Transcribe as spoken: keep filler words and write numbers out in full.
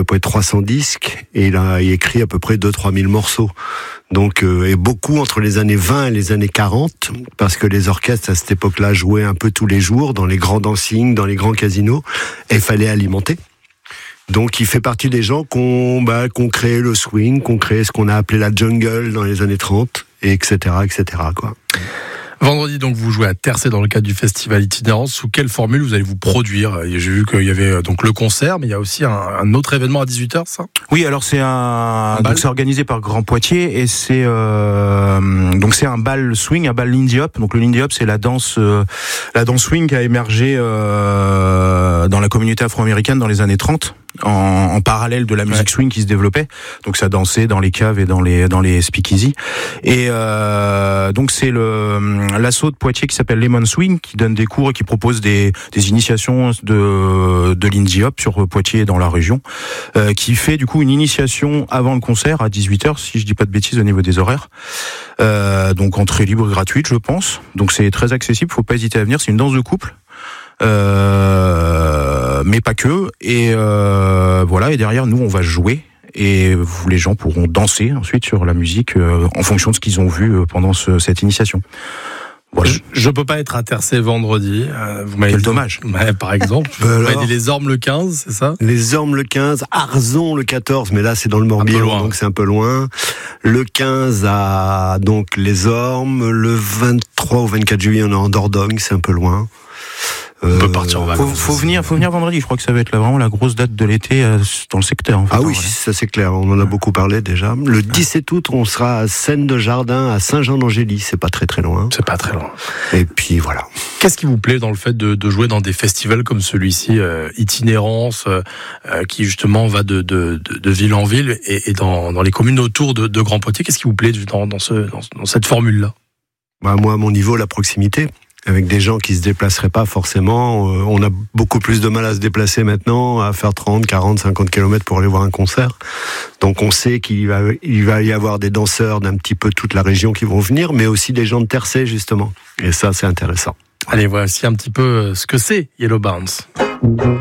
près trois cents disques et il a il écrit à peu près deux à trois mille morceaux. Donc, euh, et beaucoup entre les années vingt et les années quarante, parce que les orchestres à cette époque-là jouaient un peu tous les jours dans les grands dancing, dans les grands casinos, et il fallait alimenter. Donc, il fait partie des gens qui ont, bah, qui ont créé le swing, qui ont créé ce qu'on a appelé la jungle dans les années trente, et etc., et cetera, quoi. Vendredi, donc, vous jouez à Tercet dans le cadre du festival Itinérance. Sous quelle formule vous allez vous produire ? J'ai vu qu'il y avait donc le concert, mais il y a aussi un, un autre événement à dix-huit heures, ça ? Oui, alors c'est un, un donc c'est organisé par Grand Poitiers et c'est euh, donc c'est un bal swing, un bal Lindy Hop. Donc le Lindy Hop, c'est la danse, euh, la danse swing qui a émergé euh, dans la communauté afro-américaine dans les années trente. En, en parallèle de la musique ouais. swing qui se développait, donc ça dansait dans les caves et dans les dans les speakeasy. Et euh, donc c'est le l'assaut de Poitiers qui s'appelle Lemon Swing qui donne des cours et qui propose des des initiations de de Lindy Hop sur Poitiers et dans la région, euh, qui fait du coup une initiation avant le concert à dix-huit heures si je dis pas de bêtises au niveau des horaires. Euh, donc entrée libre et gratuite je pense. Donc c'est très accessible, faut pas hésiter à venir. C'est une danse de couple. Euh, mais pas que, et euh, voilà, et derrière nous on va jouer et vous, les gens pourront danser ensuite sur la musique euh, en fonction de ce qu'ils ont vu euh, pendant ce, cette initiation. Voilà. Je, je peux pas être à Tercet vendredi. Euh, vous m'avez Quel dit, dommage. Ouais, par exemple. bah vous m'avez dit les Ormes le quinze, c'est ça ? Les Ormes le quinze, Arzon le quatorze, mais là c'est dans le Morbihan, donc c'est un peu loin. Le quinze à donc les Ormes, le vingt-trois au vingt-quatre juillet on est en Dordogne, c'est un peu loin. On peut partir en vacances. Faut, faut venir, faut venir vendredi. Je crois que ça va être là, vraiment la grosse date de l'été euh, dans le secteur. En fait, ah oui, voilà. Ça c'est clair. On en a beaucoup parlé déjà. Le dix-sept août, on sera à Seine-de-Jardin, à Saint-Jean-d'Angély. C'est pas très très loin. C'est pas très loin. Et puis voilà. Qu'est-ce qui vous plaît dans le fait de, de jouer dans des festivals comme celui-ci, euh, Itinérance, euh, qui justement va de, de, de, de ville en ville et, et dans, dans les communes autour de, de Grand Poitiers. Qu'est-ce qui vous plaît dans, dans, ce, dans, dans cette formule-là ? Bah moi, à mon niveau, la proximité. Avec des gens qui se déplaceraient pas forcément. Euh, on a beaucoup plus de mal à se déplacer maintenant, à faire trente, quarante, cinquante kilomètres pour aller voir un concert. Donc on sait qu'il va, il va y avoir des danseurs d'un petit peu toute la région qui vont venir, mais aussi des gens de Tercet, justement. Et ça, c'est intéressant. Allez, voici un petit peu ce que c'est Yellow Bounce.